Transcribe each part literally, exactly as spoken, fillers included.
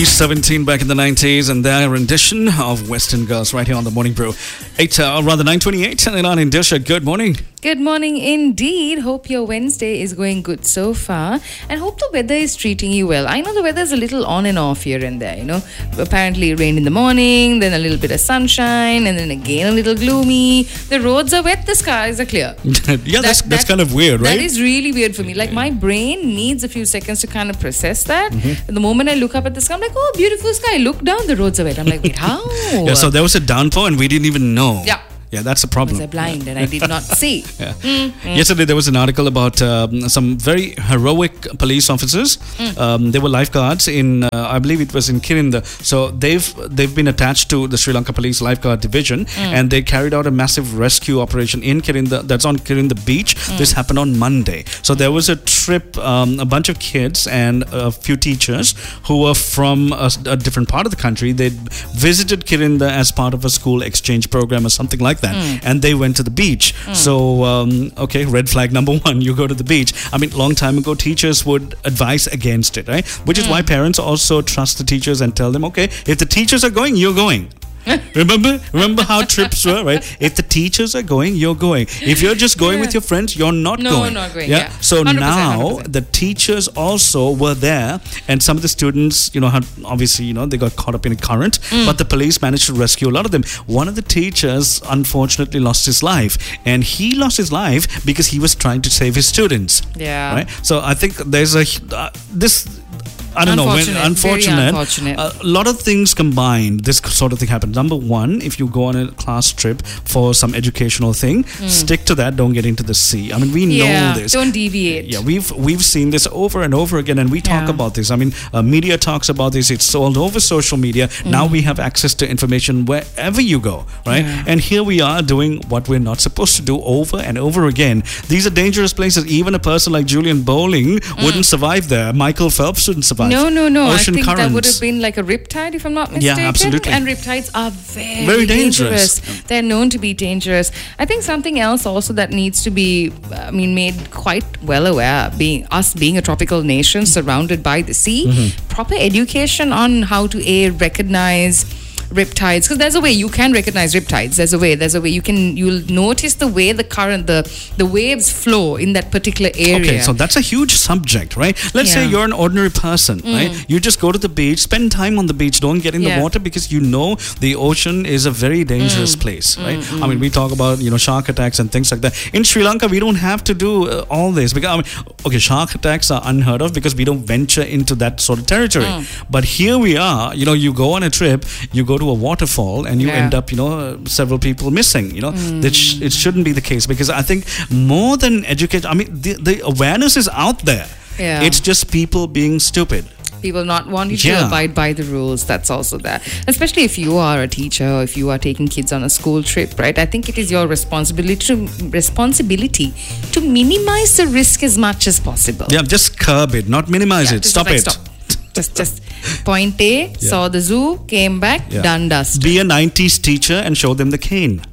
Sweet seventeen back in the nineties, and their rendition of Western Girls right here on the Morning Brew. eight, uh, rather nine twenty-eight, and on Indisha. Good morning. Good morning indeed. Hope your Wednesday is going good so far, and hope the weather is treating you well. I know the weather is a little on and off here and there, you know. Apparently rain in the morning, then a little bit of sunshine, and then again a little gloomy. The roads are wet, the skies are clear. yeah, that, that's, that's that, kind of weird, right? That is really weird for me. Like, my brain needs a few seconds to kind of process that. Mm-hmm. The moment I look up at the sky, I'm like, oh, beautiful sky. I look down, the roads are wet. I'm like, wait, how? Yeah, so there was a downpour and we didn't even know. Yeah. Yeah, that's a problem. Was I blind and I did not see? yeah. mm-hmm. Yesterday there was an article about um, some very heroic police officers. Mm. Um, they were lifeguards in, uh, I believe it was in Kirinda. So they've they've been attached to the Sri Lanka Police Lifeguard Division, mm. and they carried out a massive rescue operation in Kirinda. That's on Kirinda Beach. Mm. This happened on Monday. So there was a trip, um, a bunch of kids and a few teachers who were from a, a different part of the country. They visited Kirinda as part of a school exchange program or something like that. Mm. And they went to the beach. Mm. So, um, okay, red flag number one, you go to the beach. I mean, long time ago, teachers would advise against it, right? Which mm. is why parents also trust the teachers and tell them, okay, if the teachers are going, you're going. remember remember how trips were, right? If the teachers are going, you're going. If you're just going yeah. with your friends, you're not no, going. No, not going. Yeah. yeah. So one hundred percent, now one hundred percent. The teachers also were there, and some of the students, you know, had obviously, you know, they got caught up in a current, mm. but the police managed to rescue a lot of them. One of the teachers unfortunately lost his life, and he lost his life because he was trying to save his students. Yeah. Right. So I think there's a uh, this. I don't unfortunate, know when unfortunate, unfortunate. A lot of things combined, this sort of thing happens. Number one, if you go on a class trip for some educational thing, mm. stick to that, don't get into the sea. I mean, we yeah, know this, don't deviate. Yeah, we've we've seen this over and over again, and we talk yeah. about this. I mean, uh, media talks about this. It's all over social media. Mm. Now we have access to information wherever you go, right? Yeah. And here we are doing what we're not supposed to do over and over again. These are dangerous places. Even a person like Julian Bowling mm. wouldn't survive there. Michael Phelps wouldn't survive. No, no, no. Ocean I think currents. That would have been like a riptide, if I'm not mistaken. Yeah, absolutely. And riptides are very, very dangerous. dangerous. They're known to be dangerous. I think something else also that needs to be, I mean, made quite well aware, being us being a tropical nation surrounded by the sea, mm-hmm. proper education on how to A, recognize riptides, because there's a way you can recognize riptides. There's a way. There's a way you can. You'll notice the way the current, the the waves flow in that particular area. Okay, so that's a huge subject, right? Let's yeah. say you're an ordinary person, mm. right? You just go to the beach, spend time on the beach, don't get in yeah. the water because you know the ocean is a very dangerous mm. place, right? Mm, mm. I mean, we talk about you know shark attacks and things like that. In Sri Lanka, we don't have to do uh, all this because I mean, okay, shark attacks are unheard of because we don't venture into that sort of territory. Mm. But here we are. You know, you go on a trip, you go to a waterfall and you yeah. end up, you know, several people missing, you know. Mm. That sh- it shouldn't be the case because I think more than education, I mean, the, the awareness is out there. Yeah. It's just people being stupid. People not wanting yeah. to abide by the rules. That's also there. Especially if you are a teacher or if you are taking kids on a school trip, right? I think it is your responsibility to, responsibility to minimize the risk as much as possible. Yeah, just curb it, not minimize yeah, it. Stop like, it. Stop. Just, just point A, yeah. saw the zoo, came back, yeah. done, dusted. Be a nineties teacher and show them the cane.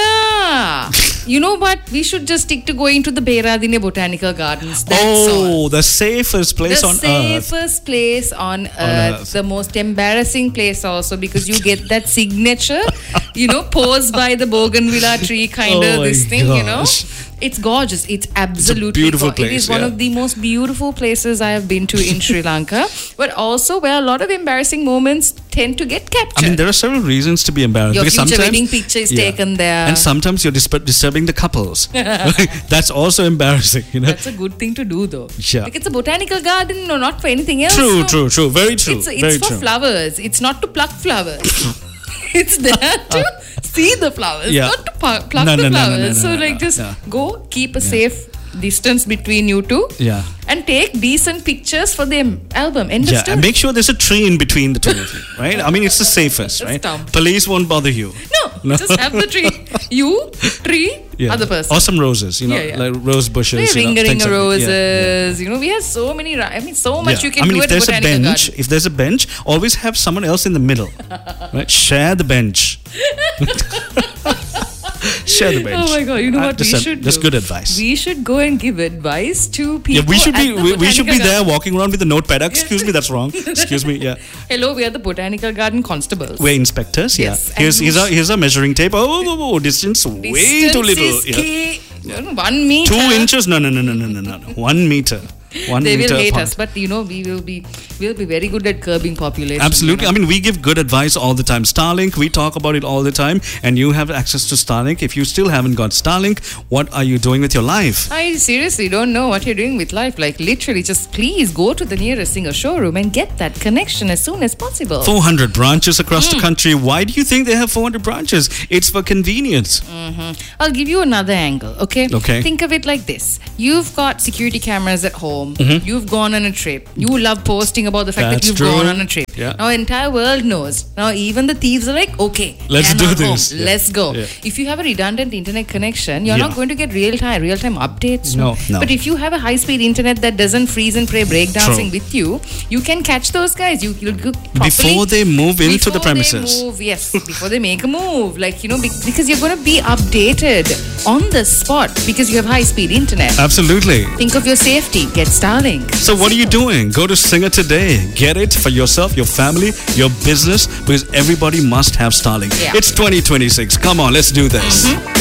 Yeah. You know what? We should just stick to going to the Beradine Botanical Gardens. That's oh, all. the safest place the on earth. The safest place on earth. on earth. The most embarrassing place also because you get that signature, you know, posed by the bougainvillea tree kind of oh this thing, gosh. you know. It's gorgeous. It's absolutely it's a beautiful go- place. It is one yeah. of the most beautiful places I have been to in Sri Lanka, but also where a lot of embarrassing moments tend to get captured. I mean, there are several reasons to be embarrassed. Your because future sometimes, wedding picture is yeah. taken there. And sometimes you're dis- disturbing the couples. That's also embarrassing, you know. That's a good thing to do, though. Yeah. Like it's a botanical garden, no, not for anything else. True, no. true, true. Very true. It's, it's Very for true. flowers. It's not to pluck flowers. It's there to see the flowers, yeah. not to pu- pluck no, the no, flowers. no, no, no, so, no, like, no, just no. go, keep a yeah. safe distance between you two. Yeah. And take decent pictures for the album. End yeah, of story. and make sure there's a tree in between the two of you, right? I mean, it's the safest, right? Dumb. Police won't bother you. No, no, just have the tree. You, tree, yeah. other person. Or some roses, you know, yeah, yeah. like rose bushes. Yeah, you know, ring like roses. Yeah, yeah. You know, we have so many. I mean, so much yeah. you can I mean, do if at there's a Botanical bench, Garden. if there's a bench, always have someone else in the middle, right? Share the bench. Share the bench. Oh my God! You know Uh, what we just, should just do? good advice. We should go and give advice to people. Yeah, we should be at the we, we should be Botanical there Garden. walking around with a notepad. Excuse me, that's wrong. Excuse me, yeah. Hello, we are the Botanical Garden constables. We're inspectors, yeah. Yes, and Here's we here's our sh- here's our measuring tape. Oh, oh, oh, distance, way too Distance little. is Yeah. key. No, no, One meter. Two inches? No, no, no, no, no, no, no. no. One meter. One They meter will hate apart. us, but you know we will be we'll be very good at curbing population. Absolutely. you I know. mean, we give good advice all the time. Starlink, we talk about it all the time, and you have access to Starlink. If you still haven't got Starlink, what are you doing with your life? I seriously don't know what you're doing with life. Like literally, just please go to the nearest Singer showroom and get that connection as soon as possible. four hundred branches across Hmm. the country. Why do you think they have four hundred branches? It's for convenience. I'll give you another angle, okay? Okay. Think of it like this. You've got security cameras at home. Mm-hmm. You've gone on a trip. You love posting about the fact That's that you've true. gone on a trip. Yeah. Now, entire world knows. Now, even the thieves are like, okay, Let's they're do not home. this. Yeah. Let's go. Yeah. If you have a redundant internet connection, you're Yeah. not going to get real time, real time updates. No, no. But if you have a high speed internet that doesn't freeze and pray breakdancing True. with you, you can catch those guys. You, you'll go properly- Before they move into the before premises. They move, yes, before they make a move. Like, you know, be- because you're going to be updated on the spot because you have high speed internet. Absolutely. Think of your safety. Get Starlink. So what are you doing? Go to Singer today. Get it for yourself, your family, your business, because everybody must have Starlink. Yeah. It's twenty twenty-six. Come on, let's do this.